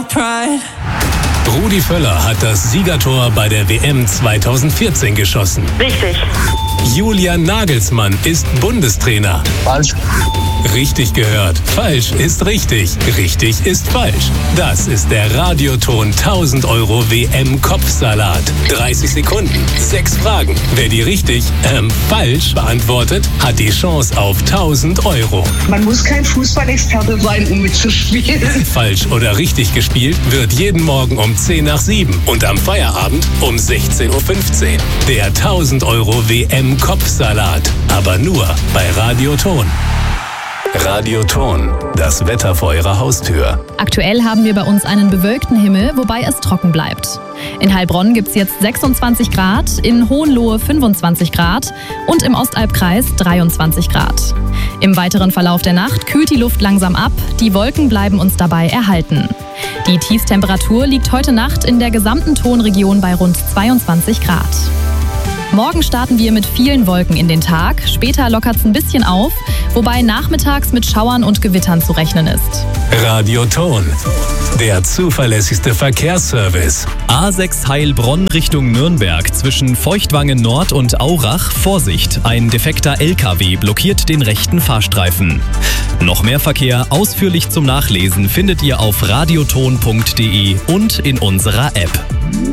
pride. Rudi Völler hat das Siegertor bei der WM 2014 geschossen. Richtig. Julian Nagelsmann ist Bundestrainer. Falsch. Richtig gehört. Falsch ist richtig. Richtig ist falsch. Das ist der Radioton 1000 € WM-Kopfsalat. 30 Sekunden, 6 Fragen. Wer die richtig, falsch beantwortet, hat die Chance auf 1000 €. Man muss kein Fußballexperte sein, um mitzuspielen. Falsch oder richtig gespielt wird jeden Morgen um 10 nach 7 und am Feierabend um 16:15 Uhr. Der 1000 € WM-Kopfsalat. Aber nur bei Radioton. Radioton, das Wetter vor Ihrer Haustür. Aktuell haben wir bei uns einen bewölkten Himmel, wobei es trocken bleibt. In Heilbronn gibt es jetzt 26 Grad, in Hohenlohe 25 Grad und im Ostalbkreis 23 Grad. Im weiteren Verlauf der Nacht kühlt die Luft langsam ab, die Wolken bleiben uns dabei erhalten. Die Tiefstemperatur liegt heute Nacht in der gesamten Tonregion bei rund 22 Grad. Morgen starten wir mit vielen Wolken in den Tag, später lockert es ein bisschen auf, wobei nachmittags mit Schauern und Gewittern zu rechnen ist. Radioton, der zuverlässigste Verkehrsservice. A6 Heilbronn Richtung Nürnberg zwischen Feuchtwangen Nord und Aurach. Vorsicht, ein defekter LKW blockiert den rechten Fahrstreifen. Noch mehr Verkehr ausführlich zum Nachlesen findet ihr auf radioton.de und in unserer App.